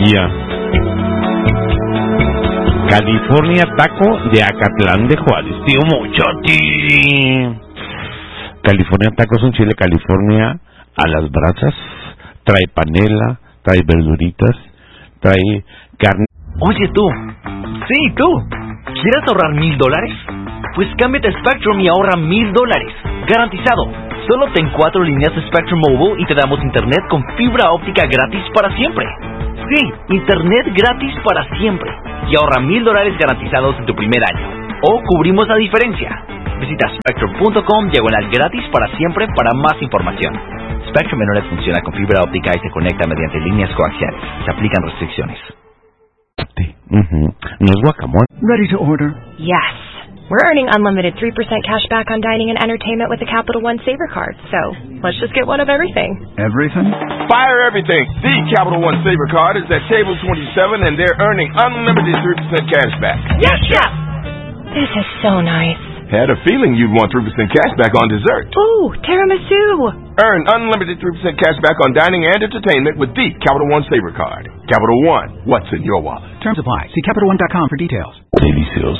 Ya. California Taco de Acatlán de Juárez. Tío Mochotti. California Taco es un chile California a las brasas. Trae panela, trae verduritas, trae carne. Oye tú, sí tú, ¿quieres ahorrar $1,000? Pues cámbiate a Spectrum y ahorra $1,000, garantizado. Solo ten 4 líneas de Spectrum Mobile y te damos internet con fibra óptica gratis para siempre. Sí, internet gratis para siempre. Y ahorra $1,000 garantizados en tu primer año. O cubrimos la diferencia. Visita spectrum.com/gratis para siempre para más información. Spectrum Internet funciona con fibra óptica y se conecta mediante líneas coaxiales. Se aplican restricciones. No es guacamole. Ready to order? Yes. We're earning unlimited 3% cash back on dining and entertainment with the Capital One Saver Card. So, let's just get one of everything. Everything? Fire everything. The Capital One Saver Card is at table 27 and they're earning unlimited 3% cash back. Yes, Chef! This is so nice. Had a feeling you'd want 3% cash back on dessert. Ooh, tiramisu! Earn unlimited 3% cash back on dining and entertainment with the Capital One Saver Card. Capital One, what's in your wallet? Terms apply. See CapitalOne.com for details. Delicioso.